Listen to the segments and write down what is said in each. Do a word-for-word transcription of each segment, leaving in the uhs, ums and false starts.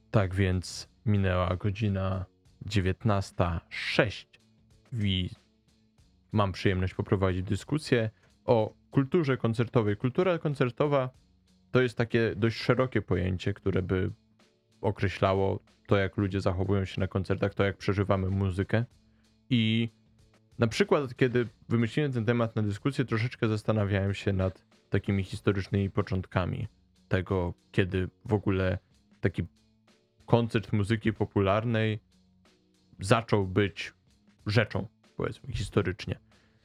Tak więc minęła godzina dziewiętnasta sześć i mam przyjemność poprowadzić dyskusję o kulturze koncertowej. Kultura koncertowa to jest takie dość szerokie pojęcie, które by określało to, jak ludzie zachowują się na koncertach, to jak przeżywamy muzykę. I na przykład, kiedy wymyśliłem ten temat na dyskusję, troszeczkę zastanawiałem się nad takimi historycznymi początkami tego, kiedy w ogóle taki koncert muzyki popularnej zaczął być rzeczą, powiedzmy, historycznie.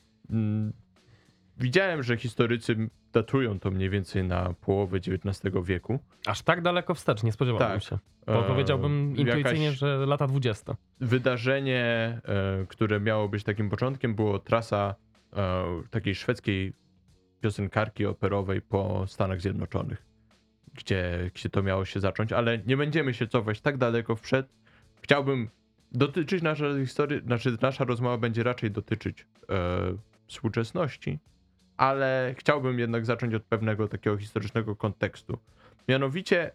Widziałem, że historycy datują to mniej więcej na połowę dziewiętnastego wieku. Aż tak daleko wstecz, nie spodziewałbym Tak. się. Bo powiedziałbym intuicyjnie, Jakaś że lata dwudzieste. Wydarzenie, e, które miało być takim początkiem, było trasa e, takiej szwedzkiej piosenkarki operowej po Stanach Zjednoczonych, gdzie, gdzie to miało się zacząć, ale nie będziemy się cofać tak daleko w przed. Chciałbym dotyczyć naszej historii, znaczy nasza rozmowa będzie raczej dotyczyć e, współczesności, ale chciałbym jednak zacząć od pewnego takiego historycznego kontekstu. Mianowicie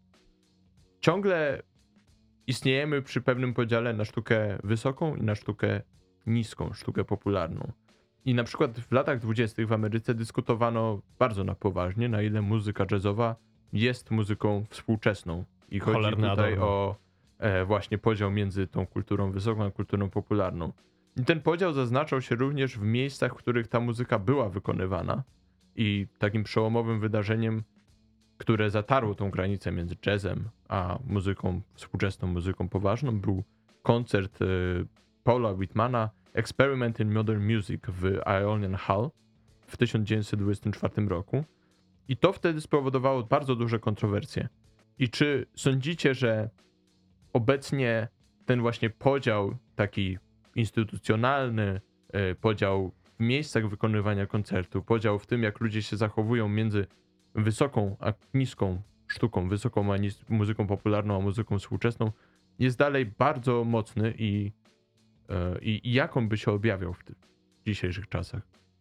ciągle istniejemy przy pewnym podziale na sztukę wysoką i na sztukę niską, sztukę popularną. I na przykład w latach dwudziestych w Ameryce dyskutowano bardzo na poważnie, na ile muzyka jazzowa jest muzyką współczesną. I chodzi Cholerny tutaj Adorno. o e, właśnie podział między tą kulturą wysoką a kulturą popularną. I ten podział zaznaczał się również w miejscach, w których ta muzyka była wykonywana. I takim przełomowym wydarzeniem, które zatarło tą granicę między jazzem a muzyką, współczesną muzyką poważną, był koncert e, Paula Whitmana Experiment in Modern Music w Ionian Hall w tysiąc dziewięćset dwudziestym czwartym roku. I to wtedy spowodowało bardzo duże kontrowersje. I czy sądzicie, że obecnie ten właśnie podział taki instytucjonalny, e, podział w miejscach wykonywania koncertu, podział w tym, jak ludzie się zachowują między wysoką a niską sztuką, wysoką a nis- muzyką popularną a muzyką współczesną, jest dalej bardzo mocny i, e, i, i jak on by się objawiał w tych dzisiejszych czasach?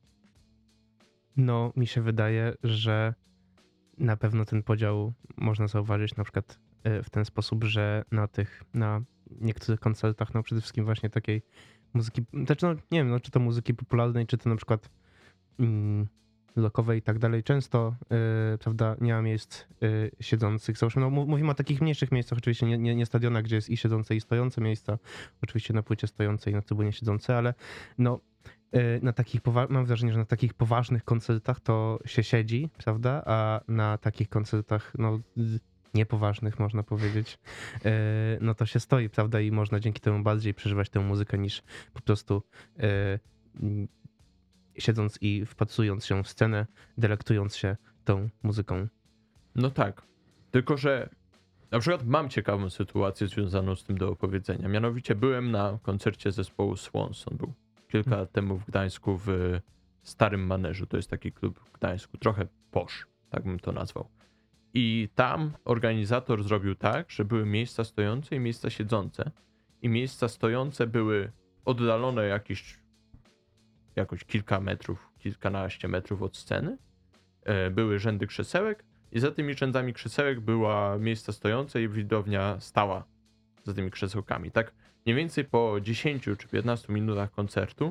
No, mi się wydaje, że na pewno ten podział można zauważyć na przykład e, w ten sposób, że na tych, na niektórych koncertach, no przede wszystkim właśnie takiej muzyki, znaczy no nie wiem, no, czy to muzyki popularnej, czy to na przykład mm, rockowej i tak dalej, często e, prawda, nie ma miejsc e, siedzących. Załóżmy, no, mów- mówimy o takich mniejszych miejscach, oczywiście nie, nie, nie stadionach, gdzie jest i siedzące i stojące miejsca, oczywiście na płycie stojące i na trybunie siedzące, ale no e, na takich, powa- mam wrażenie, że na takich poważnych koncertach to się siedzi, prawda, a na takich koncertach, no z- niepoważnych można powiedzieć, e, no to się stoi, prawda, i można dzięki temu bardziej przeżywać tę muzykę niż po prostu e, m, siedząc i wpatrując się w scenę, delektując się tą muzyką. No tak, tylko że na przykład mam ciekawą sytuację związaną z tym do opowiedzenia. Mianowicie byłem na koncercie zespołu Swans. On był kilka lat temu w Gdańsku w Starym Maneżu. To jest taki klub w Gdańsku, trochę posh, tak bym to nazwał. I tam organizator zrobił tak, że były miejsca stojące i miejsca siedzące. I miejsca stojące były oddalone jakieś jakoś kilka metrów, kilkanaście metrów od sceny. E, Były rzędy krzesełek i za tymi rzędami krzesełek była miejsca stojące i widownia stała za tymi krzesełkami. Tak mniej więcej po dziesięciu czy piętnastu minutach koncertu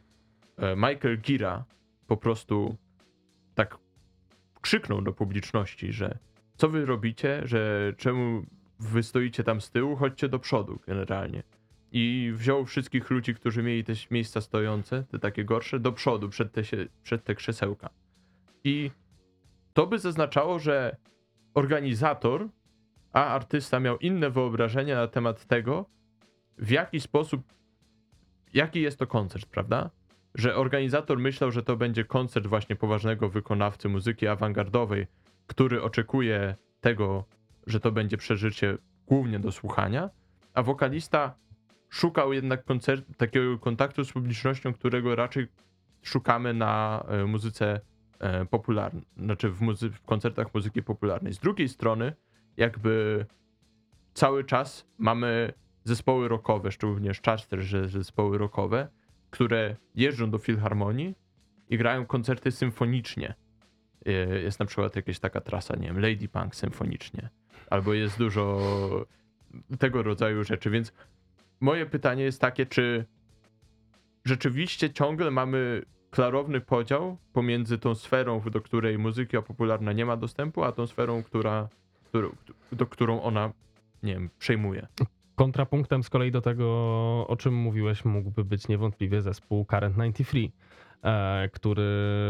e, Michael Gira po prostu tak krzyknął do publiczności, że co wy robicie, że czemu wy stoicie tam z tyłu, chodźcie do przodu generalnie. I wziął wszystkich ludzi, którzy mieli te miejsca stojące, te takie gorsze, do przodu, przed te, się, przed te krzesełka. I to by zaznaczało, że organizator, a artysta miał inne wyobrażenia na temat tego, w jaki sposób, jaki jest to koncert, prawda? Że organizator myślał, że to będzie koncert właśnie poważnego wykonawcy muzyki awangardowej, który oczekuje tego, że to będzie przeżycie głównie do słuchania, a wokalista szukał jednak koncert, takiego kontaktu z publicznością, którego raczej szukamy na e, muzyce e, popularnej, znaczy w, muzy- w koncertach muzyki popularnej. Z drugiej strony jakby cały czas mamy zespoły rockowe, szczególnie Chester, że zespoły rockowe, które jeżdżą do filharmonii i grają koncerty symfonicznie. E, Jest na przykład jakaś taka trasa, nie wiem, Lady Punk symfonicznie. Albo jest dużo tego rodzaju rzeczy, więc moje pytanie jest takie, czy rzeczywiście ciągle mamy klarowny podział pomiędzy tą sferą, do której muzyka popularna nie ma dostępu, a tą sferą, która, którą, do którą ona, nie wiem, przejmuje. Kontrapunktem z kolei do tego, o czym mówiłeś, mógłby być niewątpliwie zespół Current dziewięćdziesiąt trzy, e, który,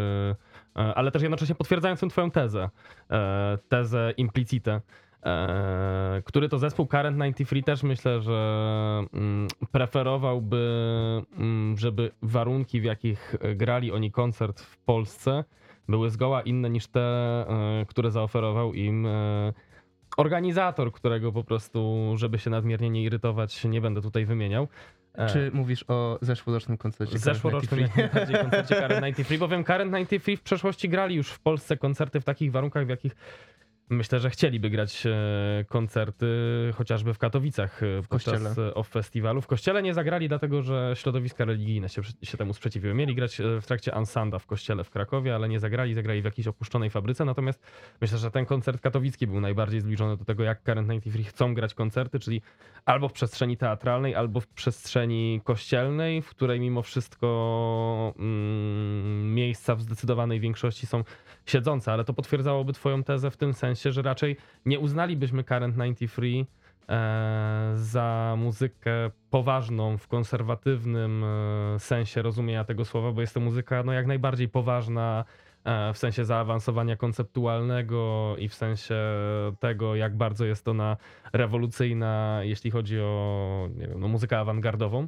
e, ale też jednocześnie potwierdzając tę twoją tezę, e, tezę implicite, e, który to zespół Current dziewięćdziesiąt trzy też myślę, że mm, preferowałby, mm, żeby warunki, w jakich grali oni koncert w Polsce, były zgoła inne niż te, e, które zaoferował im e, organizator, którego po prostu, żeby się nadmiernie nie irytować, nie będę tutaj wymieniał. Czy mówisz o zeszłorocznym koncercie? Zeszłorocznym jak najbardziej koncercie Current dziewięćdziesiąt trzy, bowiem Current dziewięćdziesiąt trzy w przeszłości grali już w Polsce koncerty w takich warunkach, w jakich myślę, że chcieliby grać koncerty chociażby w Katowicach w podczas kościele. Off Festiwalu. W kościele nie zagrali, dlatego że środowiska religijne się, się temu sprzeciwiły. Mieli grać w trakcie Ansanda w kościele w Krakowie, ale nie zagrali, zagrali w jakiejś opuszczonej fabryce. Natomiast myślę, że ten koncert katowicki był najbardziej zbliżony do tego, jak Current dziewięćdziesiąt trzy chcą grać koncerty, czyli albo w przestrzeni teatralnej, albo w przestrzeni kościelnej, w której mimo wszystko mm, miejsca w zdecydowanej większości są siedzące, ale to potwierdzałoby twoją tezę w tym sensie, że raczej nie uznalibyśmy Current dziewięćdziesiąt trzy e, za muzykę poważną w konserwatywnym e, sensie rozumienia tego słowa, bo jest to muzyka no, jak najbardziej poważna e, w sensie zaawansowania konceptualnego i w sensie tego, jak bardzo jest ona rewolucyjna, jeśli chodzi o nie wiem, no, muzykę awangardową.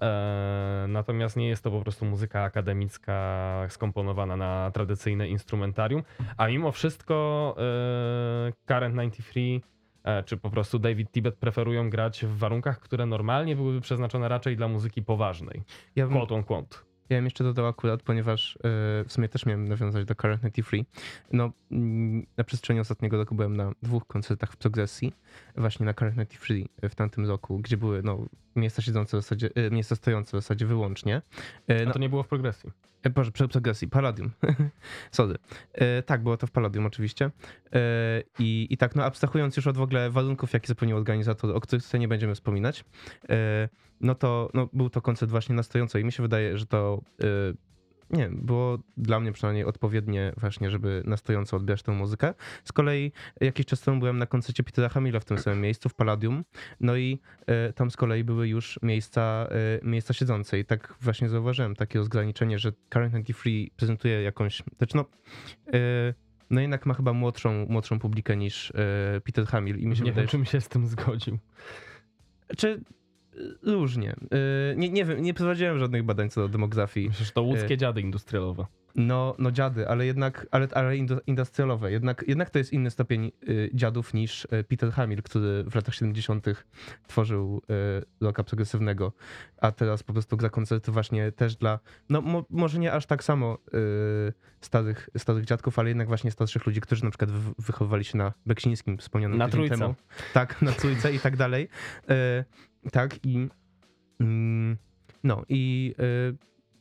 Natomiast nie jest to po prostu muzyka akademicka skomponowana na tradycyjne instrumentarium, a mimo wszystko Current dziewięćdziesiąt trzy czy po prostu David Tibet preferują grać w warunkach, które normalnie byłyby przeznaczone raczej dla muzyki poważnej. Ja bym, quote on quote. Ja bym jeszcze dodał akurat, ponieważ yy, w sumie też miałem nawiązać do Current dziewięćdziesiąt trzy. No, yy, na przestrzeni ostatniego roku byłem na dwóch koncertach w Progresji, właśnie na Current dziewięćdziesiąt trzy w tamtym roku, gdzie były no, miejsca siedzące w zasadzie, yy, miejsca stojące w zasadzie wyłącznie. Yy, A no, to nie było w Progresji. E, Boże, przy Progresji, Palladium. Sorry. E, tak, było to w Palladium oczywiście. E, i, I tak, no abstrahując już od w ogóle warunków, jakie zapewnił organizator, o których tutaj nie będziemy wspominać, e, no to no, był to koncert właśnie na stojąco i mi się wydaje, że to e, nie wiem, było dla mnie przynajmniej odpowiednie właśnie, żeby na stojąco odbierać tę muzykę. Z kolei jakiś czas temu byłem na koncercie Petera Hamilla w tym samym miejscu, w Palladium, no i e, tam z kolei były już miejsca, e, miejsca siedzące i tak właśnie zauważyłem takie rozgraniczenie, że Current dziewięćdziesiąt trzy prezentuje jakąś, znaczy no, e, no jednak ma chyba młodszą, młodszą publikę niż e, Peter Hamill i mi się Nie wydaje, wiem, czym się z tym zgodził. czy różnie. E, nie, nie wiem, nie prowadziłem żadnych badań co do demografii. Myślę, że to łódzkie dziady industrialowe. No, no dziady, ale jednak, ale, ale industrialowe. Jednak, jednak to jest inny stopień y, dziadów niż y, Peter Hamill, który w latach siedemdziesiątych tworzył y, rocka progresywnego, a teraz po prostu gra koncerty właśnie też dla, no mo, może nie aż tak samo y, starych, starych dziadków, ale jednak właśnie starszych ludzi, którzy na przykład wy, wychowywali się na Beksińskim, wspomnianym Na tydzień Trójce. temu. Tak, na Trójce i tak dalej. Y, tak i mm, no i y,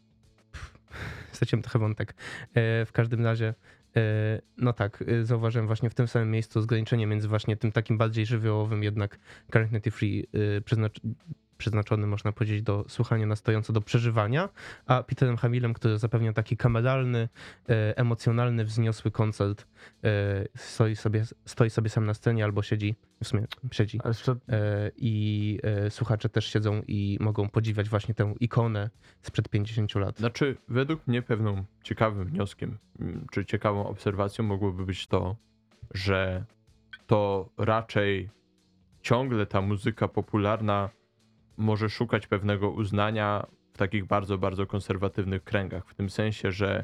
straciłem trochę wątek. W każdym razie, no tak, zauważyłem właśnie w tym samym miejscu zgraniczenie między właśnie tym takim bardziej żywiołowym jednak Current dziewięćdziesiąt trzy przeznacz przeznaczony, można powiedzieć, do słuchania na stojąco, do przeżywania, a Peterem Hamillem, który zapewnia taki kameralny, emocjonalny, wzniosły koncert, stoi sobie, stoi sobie sam na scenie albo siedzi, w sumie siedzi Jeszcze... i słuchacze też siedzą i mogą podziwiać właśnie tę ikonę sprzed pięćdziesięciu lat. Znaczy, według mnie pewną ciekawym wnioskiem, czy ciekawą obserwacją mogłoby być to, że to raczej ciągle ta muzyka popularna może szukać pewnego uznania w takich bardzo, bardzo konserwatywnych kręgach. W tym sensie, że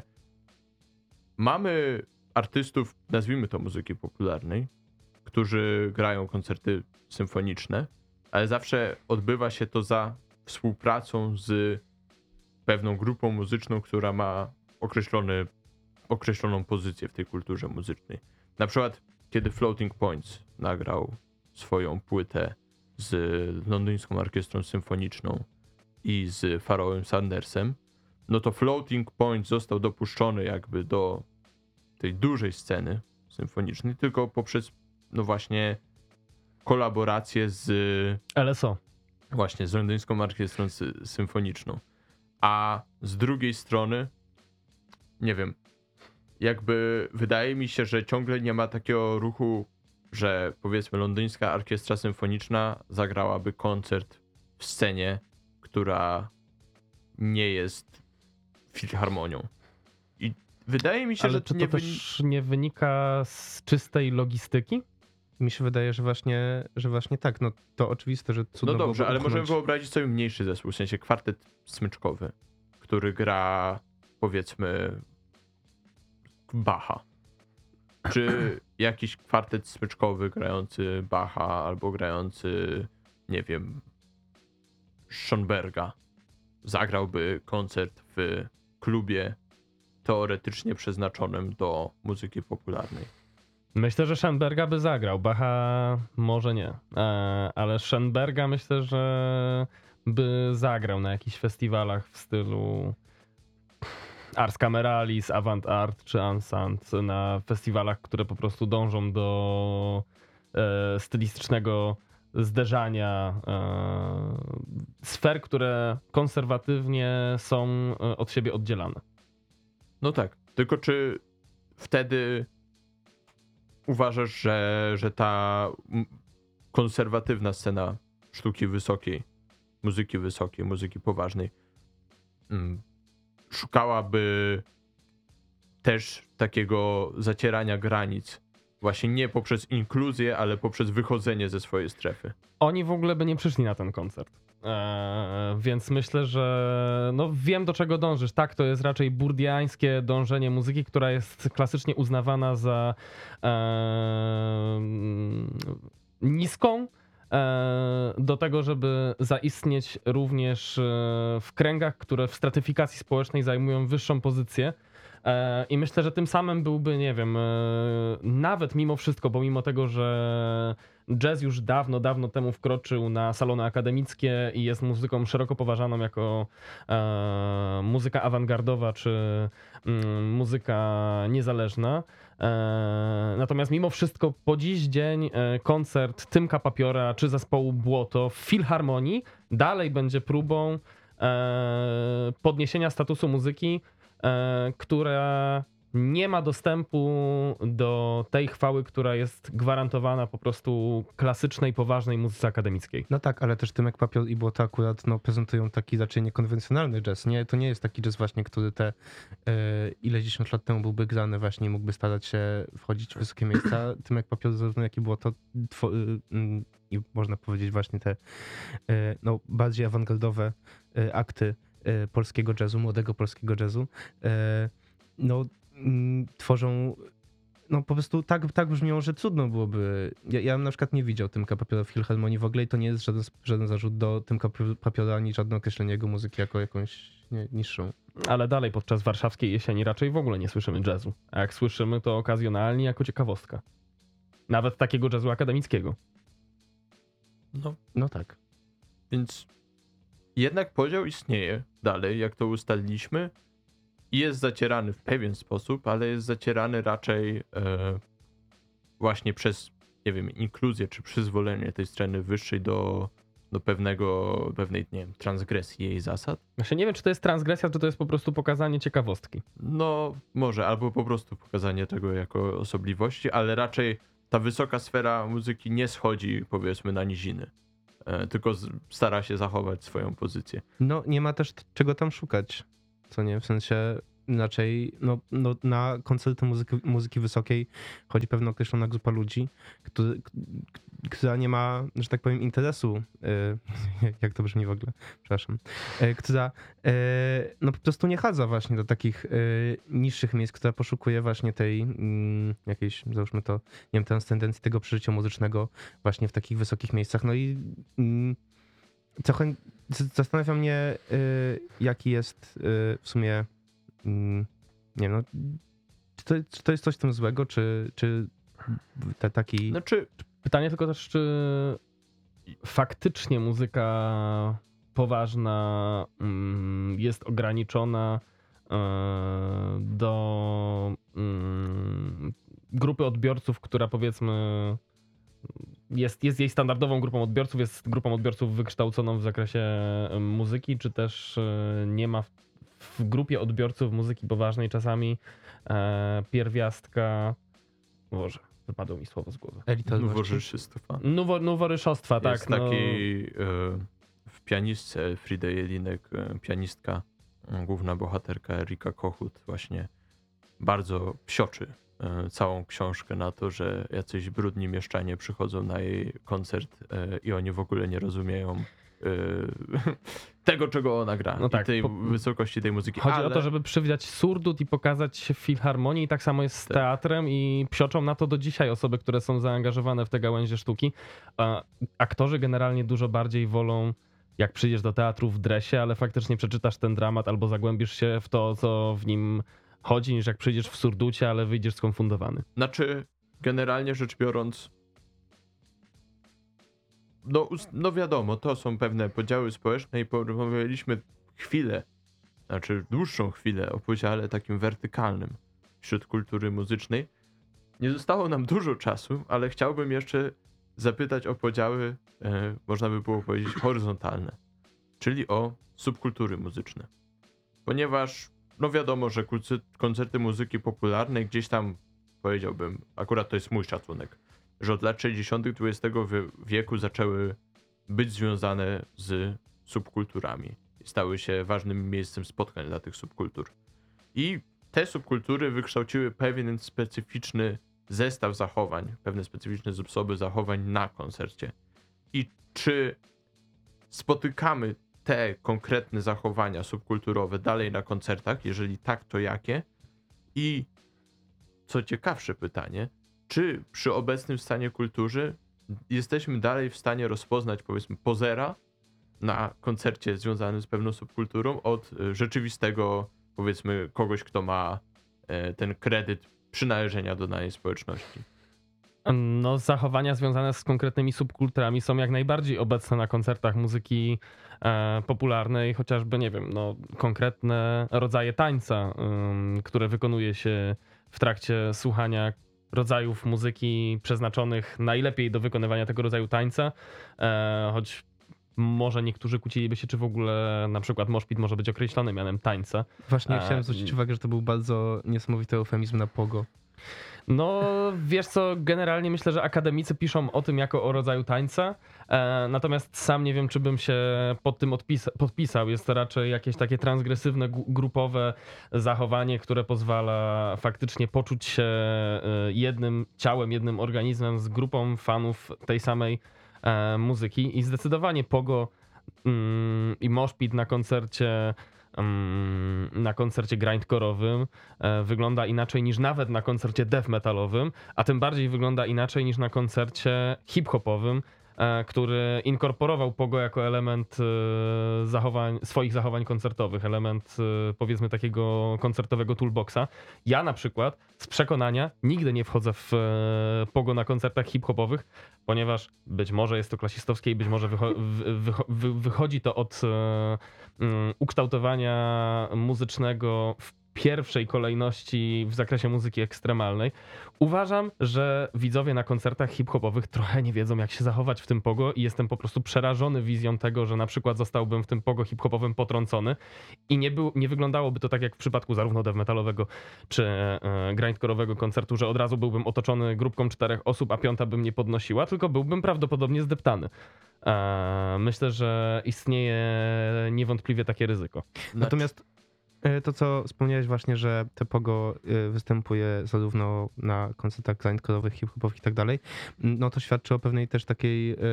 mamy artystów, nazwijmy to muzyki popularnej, którzy grają koncerty symfoniczne, ale zawsze odbywa się to za współpracą z pewną grupą muzyczną, która ma określony, określoną pozycję w tej kulturze muzycznej. Na przykład, kiedy Floating Points nagrał swoją płytę z londyńską orkiestrą symfoniczną i z Pharoahem Sandersem, no to Floating Point został dopuszczony jakby do tej dużej sceny symfonicznej tylko poprzez no właśnie kolaborację z L S O. właśnie z londyńską orkiestrą sy- symfoniczną. A z drugiej strony, nie wiem, jakby wydaje mi się, że ciągle nie ma takiego ruchu, że powiedzmy londyńska orkiestra symfoniczna zagrałaby koncert w scenie, która nie jest filharmonią. I wydaje mi się, Ale że czy to nie też nie wynika z czystej logistyki? Mi się wydaje, że właśnie, że właśnie tak. No to oczywiste, że cudno No dobrze, byłoby ale możemy upchnąć- wyobrazić sobie mniejszy zespół, w sensie kwartet smyczkowy, który gra powiedzmy Bacha. Czy jakiś kwartet smyczkowy grający Bacha albo grający, nie wiem, Schönberga zagrałby koncert w klubie teoretycznie przeznaczonym do muzyki popularnej. Myślę, że Schönberga by zagrał. Bacha może nie. E, ale Schönberga myślę, że by zagrał na jakichś festiwalach w stylu Ars Cameralis, Avant Art czy Ansant, na festiwalach, które po prostu dążą do e, stylistycznego zderzania e, sfer, które konserwatywnie są e, od siebie oddzielane. No tak, tylko czy wtedy uważasz, że, że ta m- konserwatywna scena sztuki wysokiej, muzyki wysokiej, muzyki poważnej mm, szukałaby też takiego zacierania granic, właśnie nie poprzez inkluzję, ale poprzez wychodzenie ze swojej strefy? Oni w ogóle by nie przyszli na ten koncert. Eee, więc myślę, że no wiem, do czego dążysz. Tak, to jest raczej burdiańskie dążenie muzyki, która jest klasycznie uznawana za eee, niską, eee, do tego, żeby zaistnieć również eee, w kręgach, które w stratyfikacji społecznej zajmują wyższą pozycję. Eee, I myślę, że tym samym byłby, nie wiem, eee, nawet mimo wszystko, pomimo tego, że jazz już dawno, dawno temu wkroczył na salony akademickie i jest muzyką szeroko poważaną jako e, muzyka awangardowa czy mm, muzyka niezależna. E, natomiast mimo wszystko po dziś dzień e, koncert Tymka Papiora czy zespołu Błoto w Filharmonii dalej będzie próbą e, podniesienia statusu muzyki, e, która nie ma dostępu do tej chwały, która jest gwarantowana po prostu klasycznej, poważnej muzyce akademickiej. No tak, ale też Tymek Papiol i Błoto akurat no, prezentują taki raczej niekonwencjonalny jazz. Nie, to nie jest taki jazz właśnie, który te e, ileś dziesiąt lat temu byłby grany właśnie i mógłby starać się wchodzić w wysokie miejsca. Tymek Papiol zarówno jak i Błoto two, y, y, i można powiedzieć właśnie te e, no, bardziej awangardowe e, akty e, polskiego jazzu, młodego polskiego jazzu. E, no mm, tworzą no po prostu tak, tak brzmią, że trudno byłoby. Ja, ja bym na przykład nie widział Tymka Papiora w Filharmonii w ogóle i to nie jest żaden, żaden zarzut do Tymka Papiora ani żadne określenie jego muzyki jako jakąś nie, niższą. Ale dalej podczas warszawskiej jesieni raczej w ogóle nie słyszymy jazzu. A jak słyszymy, to okazjonalnie jako ciekawostka. Nawet takiego jazzu akademickiego. No, No tak. więc jednak podział istnieje dalej, jak to ustaliliśmy. I jest zacierany w pewien sposób, ale jest zacierany raczej e, właśnie przez, nie wiem, inkluzję czy przyzwolenie tej sceny wyższej do, do pewnego, pewnej, nie wiem, transgresji jej zasad. Właśnie nie wiem, czy to jest transgresja, czy to jest po prostu pokazanie ciekawostki. No, może, albo po prostu pokazanie tego jako osobliwości, ale raczej ta wysoka sfera muzyki nie schodzi, powiedzmy, na niziny, e, tylko z, stara się zachować swoją pozycję. No nie ma też t- czego tam szukać, co nie, w sensie inaczej, no, no na koncerty muzyki, muzyki wysokiej chodzi pewna określona grupa ludzi, który, k- która nie ma, że tak powiem, interesu, yy, jak to brzmi w ogóle, przepraszam, yy, która yy, no po prostu nie chadza właśnie do takich yy, niższych miejsc, która poszukuje właśnie tej yy, jakiejś, załóżmy to, nie wiem, transcendencji tego przeżycia muzycznego właśnie w takich wysokich miejscach. No i yy, trochę z- zastanawia mnie, yy, jaki jest yy, w sumie, yy, nie wiem, no, czy to, czy to jest coś w tym złego, czy, czy te, taki... Znaczy, Pytanie tylko też, czy faktycznie muzyka poważna mm, jest ograniczona e, do mm, grupy odbiorców, która powiedzmy jest, jest jej standardową grupą odbiorców, jest grupą odbiorców wykształconą w zakresie muzyki, czy też nie ma w, w grupie odbiorców muzyki poważnej czasami e, pierwiastka, Boże, wypadło mi słowo z głowy. Elitowości. Noworzeczystwa. Nowo, noworyszostwa, tak. Jest no. taki e, w pianistce Frida Jelinek, e, pianistka, e, główna bohaterka Erika Kochut właśnie bardzo psioczy e, całą książkę na to, że jacyś brudni mieszczanie przychodzą na jej koncert e, i oni w ogóle nie rozumieją e, tego, czego ona gra No i tak, tej po- wysokości tej muzyki. Chodzi Ale o to, żeby przywdziać surdut i pokazać w filharmonii. Tak samo jest z Tak. teatrem i psioczą na to do dzisiaj osoby, które są zaangażowane w te gałęzie sztuki. A aktorzy generalnie dużo bardziej wolą, jak przyjdziesz do teatru w dresie, ale faktycznie przeczytasz ten dramat albo zagłębisz się w to, co w nim chodzi, niż jak przyjdziesz w surducie, ale wyjdziesz skonfundowany. Znaczy, generalnie rzecz biorąc, no, us- no wiadomo, to są pewne podziały społeczne i porozmawialiśmy chwilę, znaczy dłuższą chwilę o podziale takim wertykalnym wśród kultury muzycznej. Nie zostało nam dużo czasu, ale chciałbym jeszcze zapytać o podziały, e, można by było powiedzieć, horyzontalne, czyli o subkultury muzyczne. Ponieważ, no wiadomo, że kulcy- koncerty muzyki popularnej gdzieś tam, powiedziałbym, akurat to jest mój szacunek, że od lat sześćdziesiątych dwudziestego wie- wieku zaczęły być związane z subkulturami. Stały się ważnym miejscem spotkań dla tych subkultur. I te subkultury wykształciły pewien specyficzny zestaw zachowań, pewne specyficzne sposoby zachowań na koncercie. I czy spotykamy te konkretne zachowania subkulturowe dalej na koncertach? Jeżeli tak, to jakie? I co ciekawsze pytanie, czy przy obecnym stanie kultury jesteśmy dalej w stanie rozpoznać, powiedzmy, pozera na koncercie związanym z pewną subkulturą od e, rzeczywistego, powiedzmy, kogoś, kto ma e, ten kredyt przynależenia do danej społeczności? No, zachowania związane z konkretnymi subkulturami są jak najbardziej obecne na koncertach muzyki e, popularnej, chociażby, nie wiem, no, konkretne rodzaje tańca, ym, które wykonuje się w trakcie słuchania rodzajów muzyki przeznaczonych najlepiej do wykonywania tego rodzaju tańca, e, choć może niektórzy kłóciliby się, czy w ogóle na przykład moshpit może być określony mianem tańca. Właśnie A, chciałem zwrócić i- uwagę, że to był bardzo niesamowity eufemizm na pogo. No, wiesz co, generalnie myślę, że akademicy piszą o tym jako o rodzaju tańca, e, natomiast sam nie wiem, czy bym się pod tym odpis- podpisał. Jest to raczej jakieś takie transgresywne, gu- grupowe zachowanie, które pozwala faktycznie poczuć się e, jednym ciałem, jednym organizmem z grupą fanów tej samej e, muzyki i zdecydowanie pogo mm, i moshpit na koncercie mm, na koncercie grindcore'owym e, wygląda inaczej niż nawet na koncercie death metalowym, a tym bardziej wygląda inaczej niż na koncercie hip-hopowym, e, który inkorporował pogo jako element e, zachowań, swoich zachowań koncertowych, element e, powiedzmy takiego koncertowego toolboxa. Ja na przykład z przekonania nigdy nie wchodzę w e, pogo na koncertach hip-hopowych, ponieważ być może jest to klasistowskie i być może wycho- wy- wycho- wy- wychodzi to od e, mm, ukształtowania muzycznego w pierwszej kolejności w zakresie muzyki ekstremalnej. Uważam, że widzowie na koncertach hip-hopowych trochę nie wiedzą, jak się zachować w tym pogo i jestem po prostu przerażony wizją tego, że na przykład zostałbym w tym pogo hip-hopowym potrącony i nie, był, nie wyglądałoby to tak jak w przypadku zarówno death metalowego czy e, grindcore'owego koncertu, że od razu byłbym otoczony grupką czterech osób, a piąta by mnie podnosiła, tylko byłbym prawdopodobnie zdeptany. E, myślę, że istnieje niewątpliwie takie ryzyko. Natomiast e, to, co wspomniałeś właśnie, że te pogo e, występuje zarówno na koncertach grindcore'owych, hip-hopowych i tak dalej, no to świadczy o pewnej też takiej e,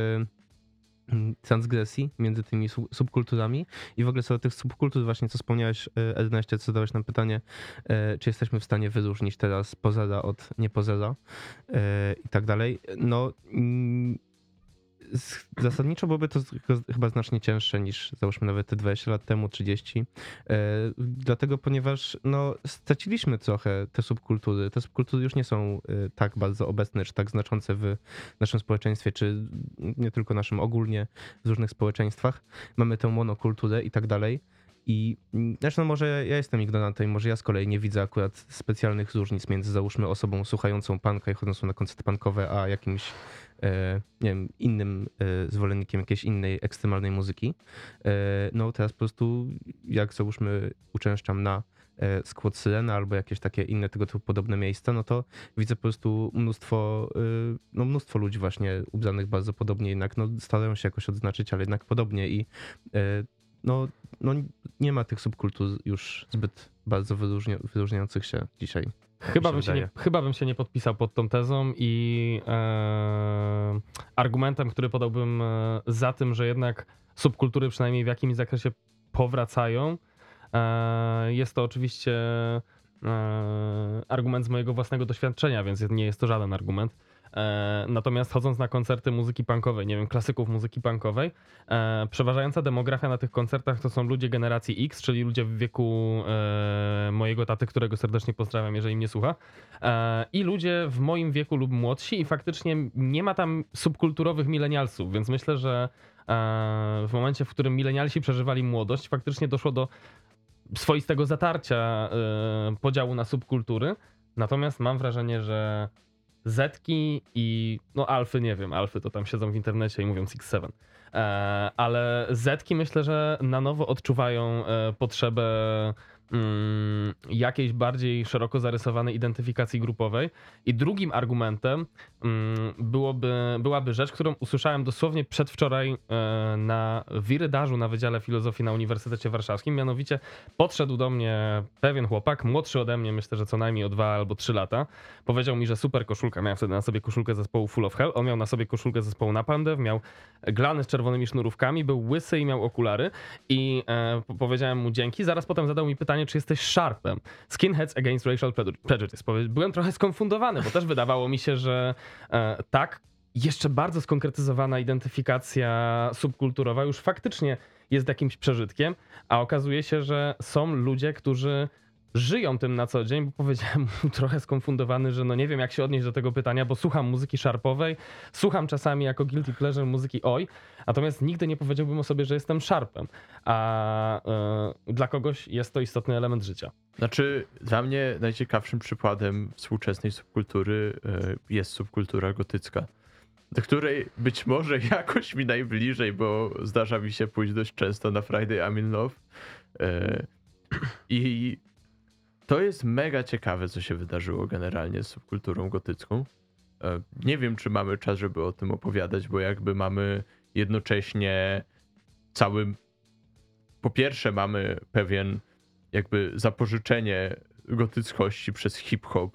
mm, transgresji między tymi su- subkulturami i w ogóle co do tych subkultur właśnie, co wspomniałeś, e, Erneście, co zadałeś nam pytanie, e, czy jesteśmy w stanie wyróżnić teraz pozera od niepozera e, i tak dalej. No mm, z- zasadniczo byłoby to z- chyba znacznie cięższe niż załóżmy nawet te dwadzieścia lat temu, trzydzieści. E, dlatego, ponieważ no, straciliśmy trochę te subkultury. Te subkultury już nie są e, tak bardzo obecne, czy tak znaczące w naszym społeczeństwie, czy nie tylko naszym, ogólnie w różnych społeczeństwach. Mamy tę monokulturę i tak dalej. I mm, znaczy no może ja jestem ignorantem i może ja z kolei nie widzę akurat specjalnych różnic między załóżmy osobą słuchającą punka i chodzącą na koncerty punkowe, a jakimś e, nie wiem, innym e, zwolennikiem jakiejś innej ekstremalnej muzyki. E, no teraz po prostu jak załóżmy uczęszczam na e, Squad Syrena albo jakieś takie inne tego typu podobne miejsca, no to widzę po prostu mnóstwo, e, no mnóstwo ludzi właśnie ubranych bardzo podobnie, jednak no starają się jakoś odznaczyć, ale jednak podobnie i e, no, no nie ma tych subkultur już zbyt bardzo wyróżnia, wyróżniających się dzisiaj. Chyba się bym, się nie, wydaje. chyba bym się nie podpisał pod tą tezą i e, argumentem, który podałbym e, za tym, że jednak subkultury przynajmniej w jakimś zakresie powracają, e, jest to oczywiście e, argument z mojego własnego doświadczenia, więc nie jest to żaden argument. E, natomiast chodząc na koncerty muzyki punkowej, nie wiem, klasyków muzyki punkowej, e, przeważająca demografia na tych koncertach to są ludzie generacji X, czyli ludzie w wieku e, mojego taty, którego serdecznie pozdrawiam, jeżeli mnie słucha, e, i ludzie w moim wieku lub młodsi i faktycznie nie ma tam subkulturowych milenialsów, więc myślę, że e, w momencie, w którym milenialsi przeżywali młodość, faktycznie doszło do swoistego zatarcia e, podziału na subkultury, natomiast mam wrażenie, że Zetki i no Alfy, nie wiem, Alfy to tam siedzą w internecie i mówią Six Seven. E, ale Zetki myślę, że na nowo odczuwają e, potrzebę mm, jakiejś bardziej szeroko zarysowanej identyfikacji grupowej. I drugim argumentem mm, byłoby, byłaby rzecz, którą usłyszałem dosłownie przedwczoraj e, na wirydarzu na Wydziale Filozofii na Uniwersytecie Warszawskim. Mianowicie podszedł do mnie pewien chłopak, młodszy ode mnie, myślę, że co najmniej o dwa albo trzy lata. Powiedział mi, że super koszulka. Miałem wtedy na sobie koszulkę zespołu Full of Hell. On miał na sobie koszulkę zespołu Napalm Death, miał glany z czerwonymi sznurówkami, był łysy i miał okulary. I e, powiedziałem mu dzięki. Zaraz potem zadał mi pytanie, czy jesteś Sharpem. Skinheads Against Racial Prejudice. Byłem trochę skonfundowany, bo też wydawało mi się, że e, tak, jeszcze bardzo skonkretyzowana identyfikacja subkulturowa już faktycznie jest jakimś przeżytkiem, a okazuje się, że są ludzie, którzy żyją tym na co dzień, bo powiedziałem mu trochę skonfundowany, że no nie wiem jak się odnieść do tego pytania, bo słucham muzyki sharpowej, słucham czasami jako guilty pleasure muzyki oj, natomiast nigdy nie powiedziałbym o sobie, że jestem sharpem, a y, dla kogoś jest to istotny element życia. Znaczy, dla mnie najciekawszym przykładem współczesnej subkultury y, jest subkultura gotycka, do której być może jakoś mi najbliżej, bo zdarza mi się pójść dość często na Friday I'm in Love. Y, I to jest mega ciekawe, co się wydarzyło generalnie z subkulturą gotycką. Nie wiem, czy mamy czas, żeby o tym opowiadać, bo jakby mamy jednocześnie całym... Po pierwsze mamy pewien jakby zapożyczenie gotyckości przez hip-hop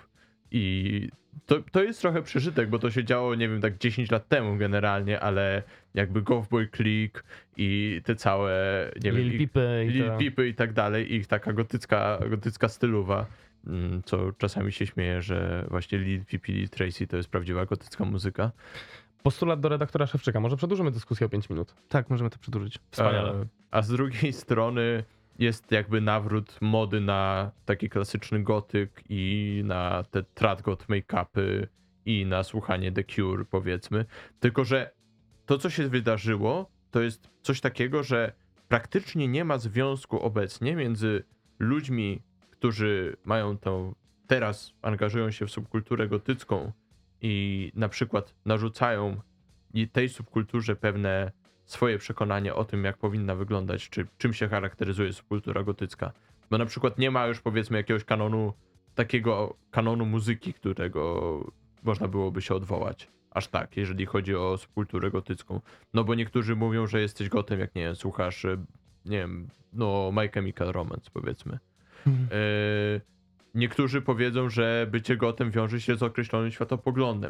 i to, to jest trochę przeżytek, bo to się działo, nie wiem, tak dziesięć lat temu generalnie, ale jakby Golfboy Clique i te całe, nie wiem, Lil Peepy i, Lil ta... Peepy i tak dalej, ich taka gotycka, gotycka stylowa, co czasami się śmieje, że właśnie Lil Peepy, Lil Tracy to jest prawdziwa gotycka muzyka. Postulat do redaktora Szewczyka. Może przedłużymy dyskusję o pięć minut. Tak, możemy to przedłużyć. Wspaniale. E, A z drugiej strony jest jakby nawrót mody na taki klasyczny gotyk i na te trad-got make-upy i na słuchanie The Cure, powiedzmy. Tylko że to, co się wydarzyło, to jest coś takiego, że praktycznie nie ma związku obecnie między ludźmi, którzy mają tą, teraz angażują się w subkulturę gotycką i na przykład narzucają tej subkulturze pewne swoje przekonanie o tym, jak powinna wyglądać, czy czym się charakteryzuje subkultura gotycka. Bo na przykład nie ma już, powiedzmy, jakiegoś kanonu, takiego kanonu muzyki, którego można byłoby się odwołać. Aż tak, jeżeli chodzi o subkulturę gotycką. No bo niektórzy mówią, że jesteś gotem, jak nie wiem, słuchasz, nie wiem, no My Chemical Romance, powiedzmy. Mhm. Yy, niektórzy powiedzą, że bycie gotem wiąże się z określonym światopoglądem.